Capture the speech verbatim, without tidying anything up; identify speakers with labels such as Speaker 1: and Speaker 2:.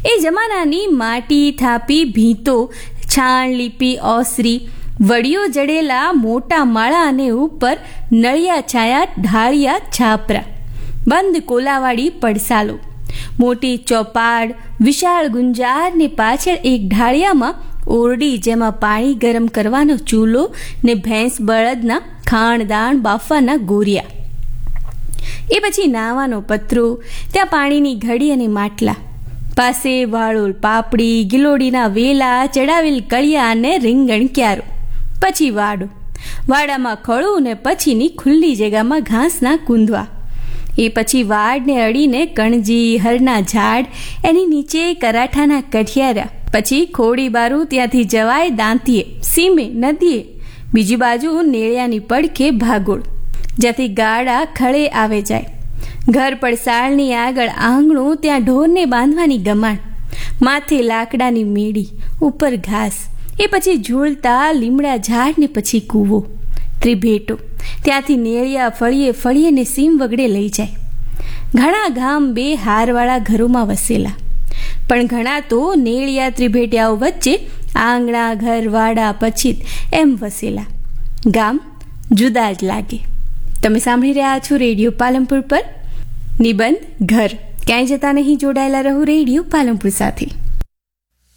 Speaker 1: એ જમાનાની માટી થાપી ભીંતો, છાણ લીપી ઓસરી, વડીઓ જડેલા મોટા માળા અને ઉપર નળિયા છાયા ઢાળિયા છાપરા, બંધ કોલાવાળી પડસાલો, મોટી ચોપાડ, વિશાળ ગુંજાર ને પાછળ એક ઢાળિયામાં ઓરડી જેમાં પાણી ગરમ કરવાનો ચૂલો ને ભેંસ બળદના ખાણદાણ બાફવાના ગોરિયા. એ પછી નાવાનો પતરો, ત્યાં પાણીની ઘડી અને માટલા, પાસે વાળોલ પાપડી, ગિલોડીના વેલા, ચડાવેલ કળિયા અને રીંગણ ક્યારો. પછી વાડો, વાડામાં ખળું ને પછીની ખુલ્લી જગ્યામાં ઘાસના કૂંદવા. એ પછી વાડને અડીને કણજી, હરના ઝાડ, એની નીચે કરાઠાના કઠિયારા. પછી ખોડી બારું, ત્યાંથી જવાય દાંતીએ, સીમે, નદીએ. બીજી બાજુ નેળિયાની પડખે ભાગોળ, જ્યાંથી ગાડા ખળે આવે જાય. ઘર પડસાળની આગળ આંગણું, ત્યાં ઢોરને બાંધવાની ગમાણ, માથે લાકડાની મેળી, ઉપર ઘાસ. એ પછી ઝૂલતા લીમડા ઝાડ ને પછી કૂવો. ત્રિભેટો, ત્યાંથી નેળિયા ફળીએ ફળીએ ને સીમ વગડે લઈ જાય. ઘણા ગામ બે હારવાળા ઘરોમાં વસેલા, પણ ઘણા તો નેળિયા ત્રિભેટિયાઓ વચ્ચે આંગણા, ઘર, વાડા, પછીત એમ વસેલા. ગામ જુદા જ લાગે. તમે સાંભળી રહ્યા છો રેડિયો પાલનપુર પર નિબંધ ઘર. ક્યાંય જતા નહીં, જોડાયેલા રહો રેડિયો પાલનપુર સાથે.